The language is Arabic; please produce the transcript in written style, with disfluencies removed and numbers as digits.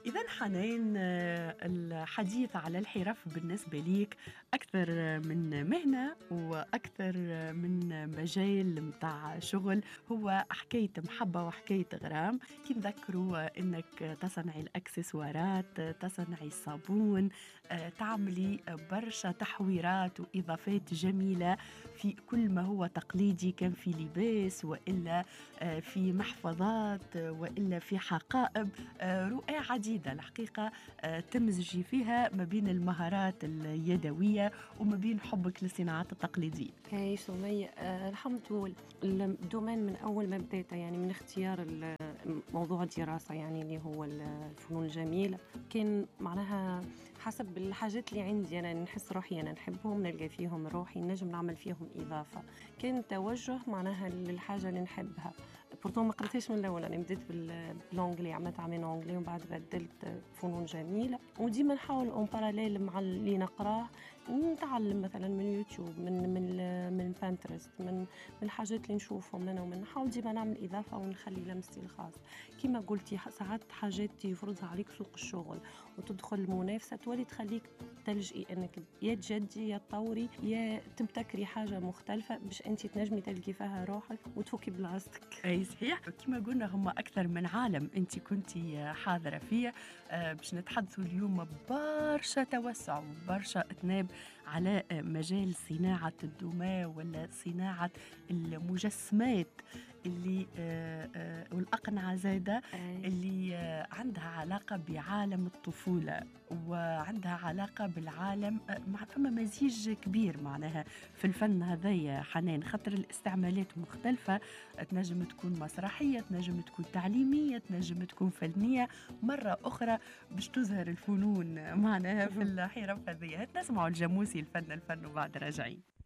إذا حنان، الحديث على الحرف بالنسبة ليك أكثر من مهنة وأكثر من مجال متاع شغل، هو حكاية محبة وحكاية غرام. كي نذكروا أنك تصنعي الأكسسوارات، تصنعي الصابون، تعملي برشا تحويرات وإضافات جميلة في كل ما هو تقليدي، كان في لباس وإلا في محفظات وإلا في حقائب، رؤى عديدة الحقيقة. تمزجي فيها ما بين المهارات اليدوية وما بين حبك للصناعات التقليدية. هاي سمية، الحمد لله. الدومين من أول ما بديته، يعني من اختيار موضوع الدراسة، يعني اللي هو الفنون الجميلة، كان معناها حسب الحاجات اللي عندي أنا نحس روحي أنا نحبهم، نلقى فيهم روحي نجم نعمل فيهم إضافة. كان توجه معناها للحاجة اللي نحبها. بورتو ما قريتهاش من الأول، أنا بديت بالأنجلي، عملت عامين أنجلي ومن بعد بدلت فنون جميلة. وديما نحاول أون باراليل مع اللي نقراه نتعلم مثلا من يوتيوب، من بانترست، من الحاجات اللي نشوفهم أنا، ومن نحاول ديما نعمل إضافة ونخلي لمستي الخاص. كما قلتي ساعات حاجات يفرضها عليك سوق الشغل وتدخل المنافسة، تولي تخليك تلجئي انك يا تجدي يا تطوري يا تبتكري حاجة مختلفة باش انت تنجمي تلقي فيها روحك وتفكي بلاصتك. أي صحيح، كما قلنا هم أكثر من عالم أنت كنتي حاضرة فيه. باش نتحدثوا اليوم برشا توسع وبرشا إتناب على مجال صناعة الدمى ولا صناعة المجسمات اللي والأقنعة زادة، اللي عندها علاقة بعالم الطفولة وعندها علاقة بالعالم، مع فما مزيج كبير معناها في الفن هذايا حنان، خاطر الاستعمالات مختلفة. تنجم تكون مسرحية، تنجم تكون تعليمية، تنجم تكون فنية، مرة أخرى باش تظهر الفنون معناها في الحرف هذايا. نسمعوا الجاموسي الفن وبعد راجعين.